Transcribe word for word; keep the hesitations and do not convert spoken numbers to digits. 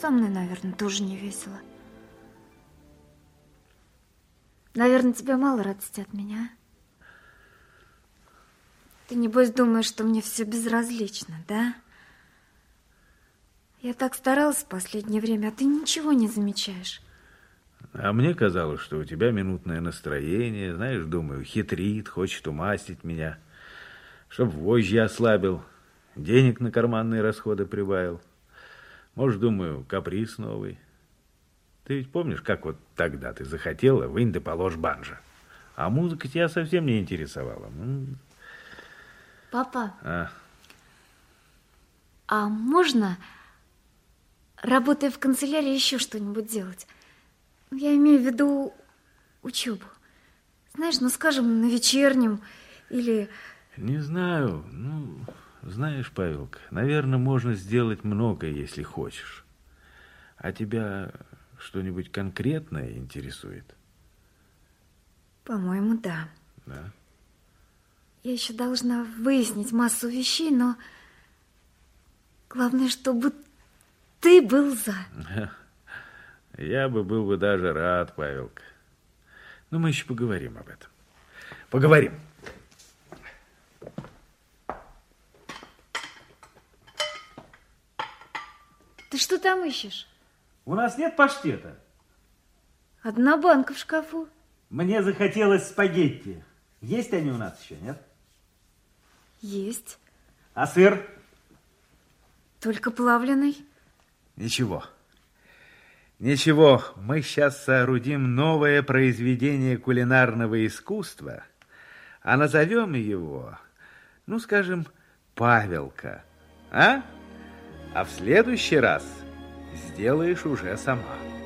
со мной, наверное, тоже не весело. Наверное, тебе мало радости от меня. Ты, небось, думаешь, что мне все безразлично, да? Я так старалась в последнее время, а ты ничего не замечаешь. А мне казалось, что у тебя минутное настроение, знаешь, думаю, хитрит, хочет умастить меня, чтоб вожжи ослабил, денег на карманные расходы прибавил. Может, думаю, каприз новый. Ты ведь помнишь, как вот тогда ты захотела, вынь да положь банджо, а музыка тебя совсем не интересовала. Папа, А, а можно, работая в канцелярии, еще что-нибудь делать? Я имею в виду учебу. Знаешь, ну, скажем, на вечернем или... Не знаю. Ну, знаешь, Павелка, наверное, можно сделать многое, если хочешь. А тебя что-нибудь конкретное интересует? По-моему, да. Да. Я еще должна выяснить массу вещей, но главное, чтобы ты был за. Я бы был бы даже рад, Павелка. Но мы еще поговорим об этом. Поговорим. Ты что там ищешь? У нас нет паштета? Одна банка в шкафу. Мне захотелось спагетти. Есть они у нас еще, нет? Есть. А сыр? Только плавленый. Ничего. Ничего, мы сейчас соорудим новое произведение кулинарного искусства, а назовем его, ну, скажем, Павелка. А? А в следующий раз сделаешь уже сама.